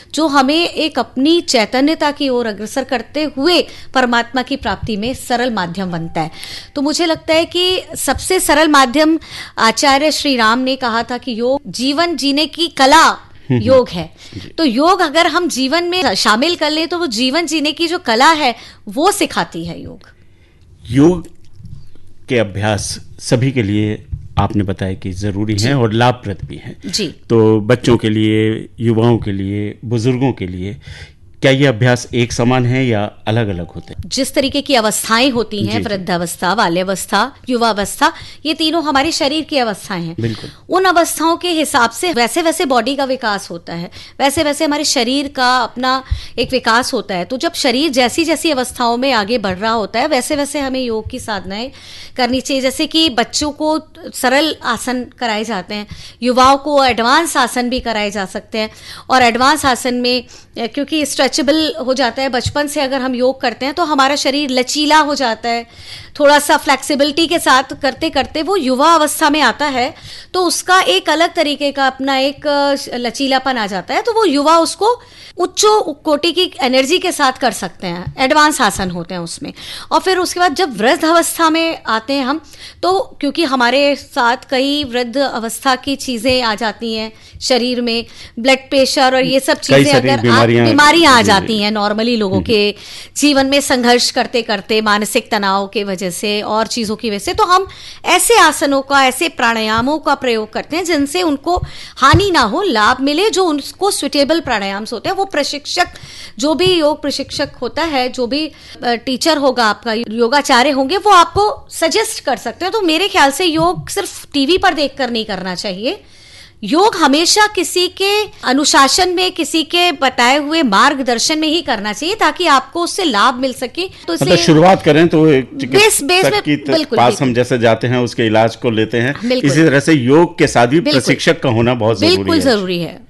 जो हमें एक अपनी चैतन्यता की ओर अग्रसर करते हुए परमात्मा की प्राप्ति में सरल माध्यम बनता है। तो मुझे लगता है कि सबसे सरल माध्यम आचार्य श्री राम ने कहा था कि योग जीवन जीने की कला योग है। तो योग अगर हम जीवन में शामिल कर ले तो वो जीवन जीने की जो कला है वो सिखाती है योग के अभ्यास सभी के लिए आपने बताया कि जरूरी है और लाभप्रद भी है जी। तो बच्चों के लिए, युवाओं के लिए, बुजुर्गों के लिए क्या ये अभ्यास एक समान है या अलग अलग होते हैं? जिस तरीके की अवस्थाएं होती हैं, वृद्धावस्था, बाल्यावस्था, युवावस्था, ये तीनों हमारे शरीर की अवस्थाएं हैं। बिल्कुल। उन अवस्थाओं के हिसाब से वैसे वैसे बॉडी का विकास होता है, वैसे वैसे हमारे शरीर का अपना एक विकास होता है। तो जब शरीर जैसी जैसी अवस्थाओं में आगे बढ़ रहा होता है वैसे वैसे हमें योग की साधनाएं करनी चाहिए। जैसे कि बच्चों को सरल आसन कराए जाते हैं, युवाओं को एडवांस आसन भी कराए जा सकते हैं। और एडवांस आसन में क्योंकि स्ट्रेचेबल हो जाता है, बचपन से अगर हम योग करते हैं तो हमारा शरीर लचीला हो जाता है, थोड़ा सा फ्लेक्सिबिलिटी के साथ करते करते वो युवा अवस्था में आता है तो उसका एक अलग तरीके का अपना एक लचीलापन आ जाता है। तो वो युवा उसको उच्च कोटि की एनर्जी के साथ कर सकते हैं, एडवांस आसन होते हैं उसमें। और फिर उसके बाद जब वृद्ध अवस्था में आते हैं हम, तो क्योंकि हमारे साथ कई वृद्ध अवस्था की चीज़ें आ जाती हैं शरीर में, ब्लड प्रेशर और ये सब चीज़ें अगर बीमारियां आ जाती हैं नॉर्मली लोगों के जीवन में, संघर्ष करते करते मानसिक तनाव के वजह से और चीज़ों की वजह से, तो हम ऐसे आसनों का, ऐसे प्राणायामों का प्रयोग करते हैं जिनसे उनको हानि ना हो, लाभ मिले, जो उनको सुटेबल प्राणायाम होते हैं। वो प्रशिक्षक, जो भी योग प्रशिक्षक होता है, जो भी टीचर होगा आपका, योगाचार्य होंगे, वो आपको सजेस्ट कर सकते हैं। तो मेरे ख्याल से योग सिर्फ टीवी पर देखकर नहीं करना चाहिए। योग हमेशा किसी के अनुशासन में, किसी के बताए हुए मार्गदर्शन में ही करना चाहिए ताकि आपको उससे लाभ मिल सके। तो मतलब शुरुआत करें तो चिकित्सक के पास हम जैसे जाते हैं, उसके इलाज को लेते हैं, इसी तरह से योग के साथ भी प्रशिक्षक का होना बहुत जरूरी है।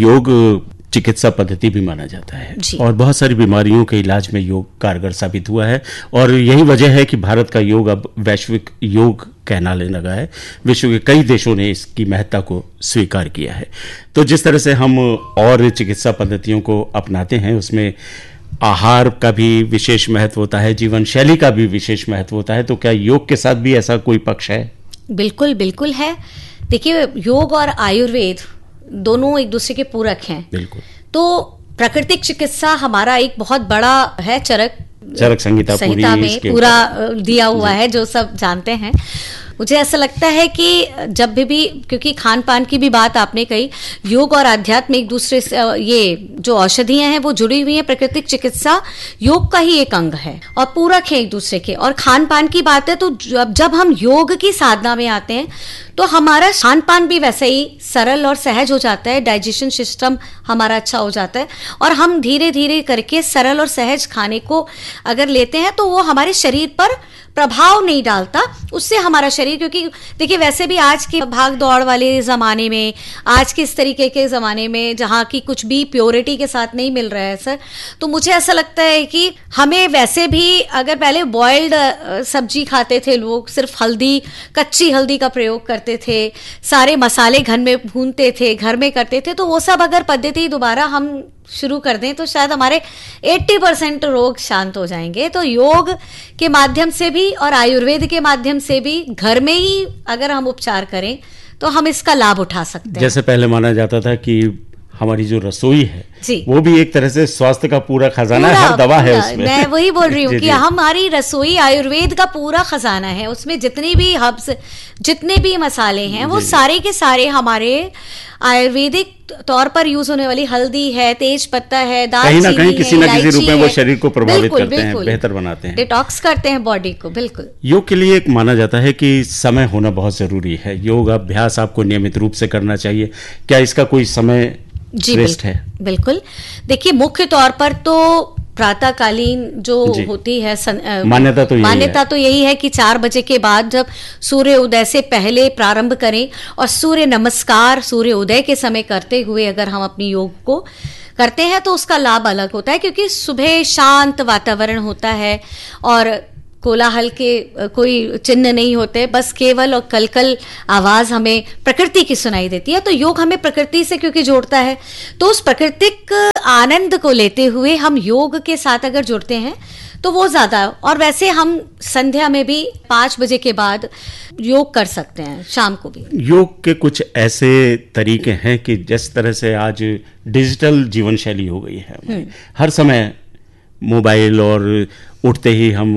योग चिकित्सा पद्धति भी माना जाता है और बहुत सारी बीमारियों के इलाज में योग कारगर साबित हुआ है। और यही वजह है कि भारत का योग अब वैश्विक योग कहलाने लगा है। विश्व के कई देशों ने इसकी महत्ता को स्वीकार किया है। तो जिस तरह से हम और चिकित्सा पद्धतियों को अपनाते हैं उसमें आहार का भी विशेष महत्व होता है, जीवन शैली का भी विशेष महत्व होता है। तो क्या योग के साथ भी ऐसा कोई पक्ष है? बिल्कुल बिल्कुल है। देखिए, योग और आयुर्वेद दोनों एक दूसरे के पूरक हैं। बिल्कुल। तो प्राकृतिक चिकित्सा हमारा एक बहुत बड़ा है, चरक संहिता में पूरा दिया हुआ है, जो सब जानते हैं। मुझे ऐसा लगता है कि जब भी, क्योंकि खान पान की भी बात आपने कही, योग और आध्यात्म एक दूसरे से, ये जो औषधियां हैं वो जुड़ी हुई हैं। प्राकृतिक चिकित्सा योग का ही एक अंग है और पूरक है एक दूसरे के। और खान पान की बात है तो जब हम योग की साधना में आते हैं तो हमारा खान पान भी वैसे ही सरल और सहज हो जाता है, डाइजेशन सिस्टम हमारा अच्छा हो जाता है और हम धीरे धीरे करके सरल और सहज खाने को अगर लेते हैं तो वो हमारे शरीर पर प्रभाव नहीं डालता। उससे हमारा शरीर, क्योंकि देखिए वैसे भी आज के भाग दौड़ वाले ज़माने में, आज के इस तरीके के ज़माने में जहाँ की कुछ भी प्योरिटी के साथ नहीं मिल रहा है सर, तो मुझे ऐसा लगता है कि हमें वैसे भी, अगर पहले बॉइल्ड सब्जी खाते थे लोग, सिर्फ हल्दी, कच्ची हल्दी का प्रयोग करते थे, सारे मसाले घर में भूनते थे, घर में करते थे, तो वो सब अगर पद्धति दोबारा हम शुरू कर दें तो शायद हमारे 80% रोग शांत हो जाएंगे। तो योग के माध्यम से भी और आयुर्वेद के माध्यम से भी घर में ही अगर हम उपचार करें तो हम इसका लाभ उठा सकते हैं। जैसे पहले माना जाता था कि हमारी जो रसोई है वो भी एक तरह से स्वास्थ्य का पूरा खजाना है, हर दवा है उसमें। मैं वही बोल रही हूँ कि हमारी रसोई आयुर्वेद का पूरा खजाना है। उसमें जितने भी हर्ब्स, जितने भी मसाले हैं, वो सारे के सारे हमारे आयुर्वेदिक तौर पर यूज होने वाली हल्दी है, तेज पत्ता है, दालचीनी है, कहीं किसी न किसी रूप में वो शरीर को प्रभावित करते हैं, बेहतर बनाते हैं, डिटॉक्स करते हैं बॉडी को। बिल्कुल। योग के लिए एक माना जाता है कि समय होना बहुत जरूरी है। योग अभ्यास आपको नियमित रूप से करना चाहिए। क्या इसका कोई समय श्रेष्ठ है? बिल्कुल। देखिए, मुख्य तौर पर तो प्रातःकालीन जो होती है मान्यता तो यही है कि 4 बजे के बाद जब सूर्य उदय से पहले प्रारंभ करें और सूर्य नमस्कार सूर्य उदय के समय करते हुए अगर हम अपनी योग को करते हैं तो उसका लाभ अलग होता है, क्योंकि सुबह शांत वातावरण होता है और कोलाहल के कोई चिन्ह नहीं होते, बस केवल और कलकल आवाज हमें प्रकृति की सुनाई देती है। तो योग हमें प्रकृति से क्योंकि जोड़ता है, तो उस प्राकृतिक आनंद को लेते हुए हम योग के साथ अगर जुड़ते हैं तो वो ज्यादा। और वैसे हम संध्या में भी 5 बजे के बाद योग कर सकते हैं, शाम को भी। योग के कुछ ऐसे तरीके हैं कि जिस तरह से आज डिजिटल जीवन शैली हो गई है, हर समय मोबाइल और उठते ही हम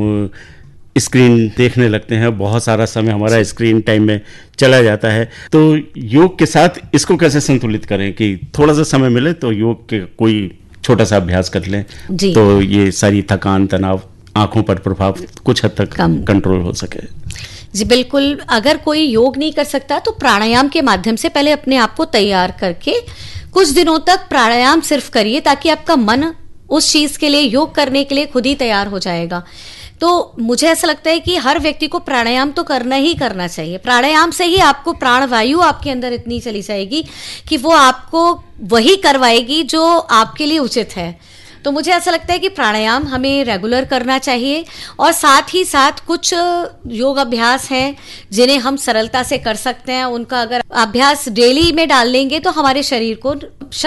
स्क्रीन देखने लगते हैं, बहुत सारा समय हमारा स्क्रीन टाइम में चला जाता है। तो योग के साथ इसको कैसे संतुलित करें कि थोड़ा सा समय मिले तो योग के कोई छोटा सा अभ्यास कर लें, तो ये सारी थकान, तनाव, आंखों पर प्रभाव कुछ हद तक कंट्रोल हो सके। जी बिल्कुल। अगर कोई योग नहीं कर सकता तो प्राणायाम के माध्यम से पहले अपने आप को तैयार करके कुछ दिनों तक प्राणायाम सिर्फ करिए, ताकि आपका मन उस चीज के लिए, योग करने के लिए खुद ही तैयार हो जाएगा। तो मुझे ऐसा लगता है कि हर व्यक्ति को प्राणायाम तो करना ही करना चाहिए। प्राणायाम से ही आपको प्राणवायु आपके अंदर इतनी चली जाएगी कि वो आपको वही करवाएगी जो आपके लिए उचित है। तो मुझे ऐसा लगता है कि प्राणायाम हमें रेगुलर करना चाहिए, और साथ ही साथ कुछ योग अभ्यास हैं जिन्हें हम सरलता से कर सकते हैं। उनका अगर अभ्यास डेली में डाल लेंगे तो हमारे शरीर को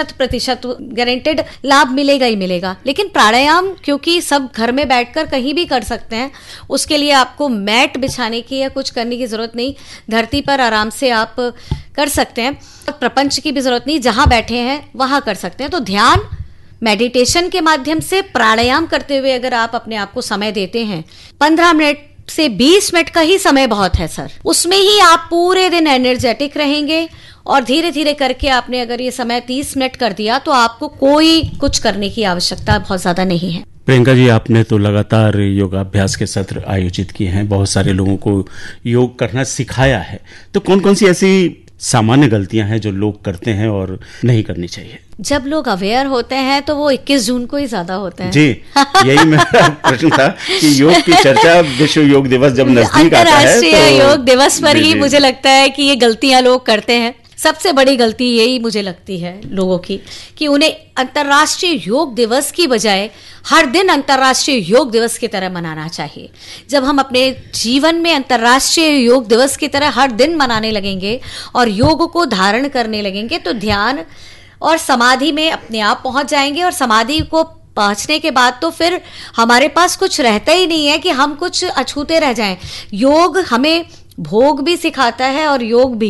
100% गारंटेड लाभ मिलेगा ही मिलेगा। लेकिन प्राणायाम क्योंकि सब घर में बैठकर कहीं भी कर सकते हैं, उसके लिए आपको मैट बिछाने की या कुछ करने की जरूरत नहीं, धरती पर आराम से आप कर सकते हैं। प्रपंच की भी जरूरत नहीं, जहां बैठे हैं वहां कर सकते हैं। तो ध्यान, मेडिटेशन के माध्यम से, प्राणायाम करते हुए अगर आप अपने आप को समय देते हैं, 15 मिनट से 20 मिनट का ही समय बहुत है सर, उसमें ही आप पूरे दिन एनर्जेटिक रहेंगे। और धीरे धीरे करके आपने अगर ये समय 30 मिनट कर दिया तो आपको कोई कुछ करने की आवश्यकता बहुत ज्यादा नहीं है। प्रियंका जी, आपने तो लगातार योगाभ्यास के सत्र आयोजित किए हैं, बहुत सारे लोगों को योग करना सिखाया है, तो कौन कौन सी ऐसी सामान्य गलतियां हैं जो लोग करते हैं और नहीं करनी चाहिए? जब लोग अवेयर होते हैं तो वो 21 जून को ही ज्यादा होते हैं। जी, यही मेरा प्रश्न था कि योग की चर्चा विश्व योग दिवस जब नजदीक आता है, अंतर्राष्ट्रीय योग दिवस पर ही मुझे लगता है कि ये गलतियां लोग करते हैं। सबसे बड़ी गलती यही मुझे लगती है लोगों की, कि उन्हें अंतर्राष्ट्रीय योग दिवस की बजाय हर दिन अंतर्राष्ट्रीय योग दिवस की तरह मनाना चाहिए। जब हम अपने जीवन में अंतर्राष्ट्रीय योग दिवस की तरह हर दिन मनाने लगेंगे और योग को धारण करने लगेंगे तो ध्यान और समाधि में अपने आप पहुंच जाएंगे। और समाधि को पहुंचने के बाद तो फिर हमारे पास कुछ रहता ही नहीं है कि हम कुछ अछूते रह जाएं। योग हमें भोग भी सिखाता है, और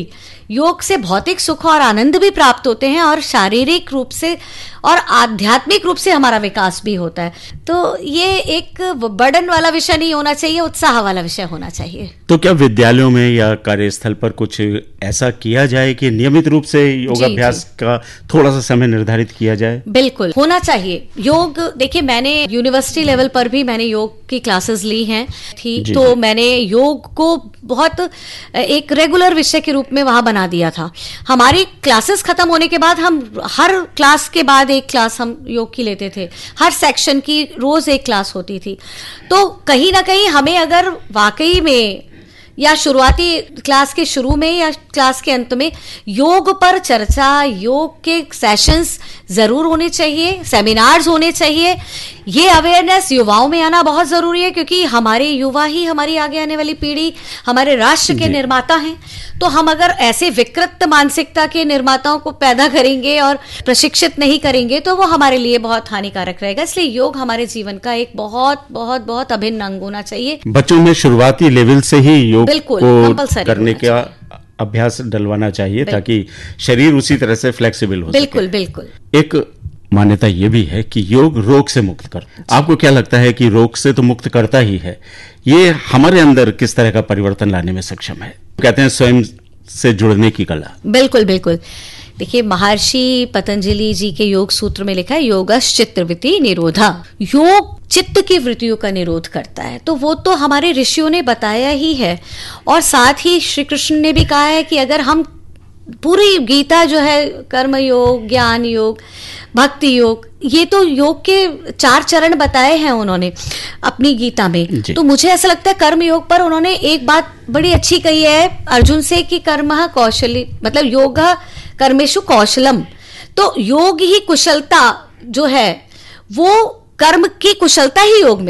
योग से भौतिक सुख और आनंद भी प्राप्त होते हैं, और शारीरिक रूप से और आध्यात्मिक रूप से हमारा विकास भी होता है। तो ये एक बर्डन वाला विषय नहीं होना चाहिए, उत्साह वाला विषय होना चाहिए। तो क्या विद्यालयों में या कार्यस्थल पर कुछ ऐसा किया जाए कि नियमित रूप से योगाभ्यास का थोड़ा सा समय निर्धारित किया जाए? बिल्कुल होना चाहिए। योग, देखिए मैंने यूनिवर्सिटी लेवल पर भी मैंने योग की क्लासेस ली हैं, ठीक, तो मैंने योग को बहुत एक रेगुलर विषय के रूप में वहां बना दिया था। हमारी क्लासेस खत्म होने के बाद हम हर क्लास के बाद एक क्लास हम योग की लेते थे, हर सेक्शन की रोज एक क्लास होती थी। तो कहीं ना कहीं हमें अगर वाकई में या शुरुआती क्लास के शुरू में या क्लास के अंत में योग पर चर्चा, योग के सेशंस जरूर होने चाहिए, सेमिनार्स होने चाहिए। ये अवेयरनेस युवाओं में आना बहुत जरूरी है, क्योंकि हमारे युवा ही हमारी आगे आने वाली पीढ़ी, हमारे राष्ट्र के निर्माता हैं। तो हम अगर ऐसे विकृत मानसिकता के निर्माताओं को पैदा करेंगे और प्रशिक्षित नहीं करेंगे तो वो हमारे लिए बहुत हानिकारक रहेगा। इसलिए योग हमारे जीवन का एक बहुत बहुत बहुत अभिन्न अंग होना चाहिए। बच्चों में शुरुआती लेवल से ही योग बिल्कुल को करने का अभ्यास डलवाना चाहिए, ताकि शरीर उसी तरह से फ्लेक्सिबल हो बिल्कुल सके। बिल्कुल। एक मान्यता ये भी है कि योग रोग से मुक्त करता है। आपको क्या लगता है कि रोग से तो मुक्त करता ही है, ये हमारे अंदर किस तरह का परिवर्तन लाने में सक्षम है? कहते हैं स्वयं से जुड़ने की कला। बिल्कुल बिल्कुल। देखिए, महर्षि पतंजलि जी के योग सूत्र में लिखा है, योगश्च चित्तवृत्ति निरोधा। योग चित्त की वृत्तियों का निरोध करता है, तो वो तो हमारे ऋषियों ने बताया ही है। और साथ ही श्री कृष्ण ने भी कहा है कि अगर हम पूरी गीता जो है, कर्म योग, ज्ञान योग, भक्ति योग, ये तो योग के 4 चरण बताए हैं उन्होंने अपनी गीता में। तो मुझे ऐसा लगता है कर्म योग पर उन्होंने एक बात बड़ी अच्छी कही है अर्जुन से कि कर्मः कौशली, मतलब योगा कर्मेषु कौशलम। तो योग ही कुशलता जो है, वो कर्म की कुशलता ही योग में है।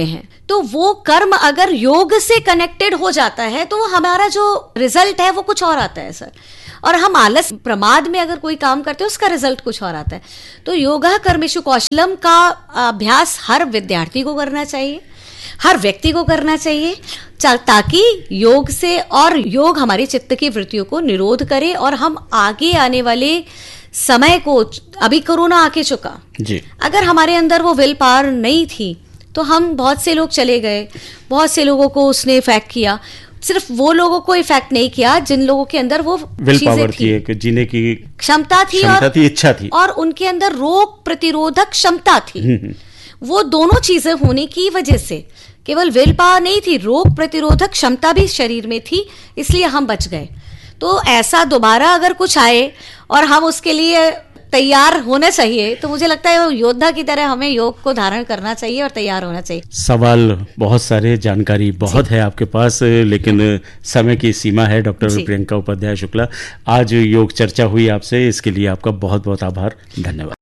तो वो कर्म अगर योग से कनेक्टेड हो जाता है तो हमारा जो रिजल्ट है वो कुछ और आता है सर। और हम आलस प्रमाद में अगर कोई काम करते हैं उसका रिजल्ट कुछ और आता है। तो योगा कर्मेषु कौशलम का अभ्यास हर विद्यार्थी को करना चाहिए, हर व्यक्ति को करना चाहिए, ताकि योग से, और योग हमारी चित्त की वृत्तियों को निरोध करे और हम आगे आने वाले समय को, अभी कोरोना आके चुका जी, अगर हमारे अंदर वो विल पावर नहीं थी तो हम, बहुत से लोग चले गए, बहुत से लोगों को उसने इफेक्ट किया। सिर्फ वो लोगों को इफेक्ट नहीं किया जिन लोगों के अंदर वो विल पावर थी, जीने की क्षमता थी और इच्छा थी, और उनके अंदर रोग प्रतिरोधक क्षमता थी। वो दोनों चीजें होने की वजह से, केवल विल पावर नहीं थी, रोग प्रतिरोधक क्षमता भी शरीर में थी, इसलिए हम बच गए। तो ऐसा दोबारा अगर कुछ आए और हम उसके लिए तैयार होना चाहिए, तो मुझे लगता है योद्धा की तरह हमें योग को धारण करना चाहिए और तैयार होना चाहिए। सवाल बहुत सारे, जानकारी बहुत है आपके पास, लेकिन समय की सीमा है। डॉक्टर प्रियंका उपाध्याय शुक्ला, आज योग चर्चा हुई आपसे, इसके लिए आपका बहुत बहुत आभार, धन्यवाद।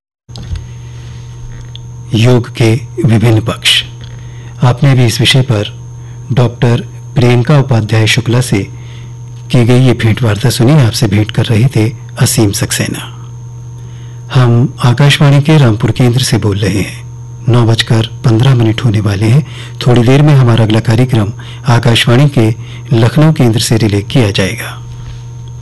योग के विभिन्न पक्ष, आपने भी इस विषय पर डॉक्टर प्रियंका उपाध्याय शुक्ला से की गई ये भेंटवार्ता सुनी। आपसे भेंट कर रहे थे असीम सक्सेना। हम आकाशवाणी के रामपुर केंद्र से बोल रहे हैं। 9:15 होने वाले हैं। थोड़ी देर में हमारा अगला कार्यक्रम आकाशवाणी के लखनऊ केंद्र से रिले किया जाएगा।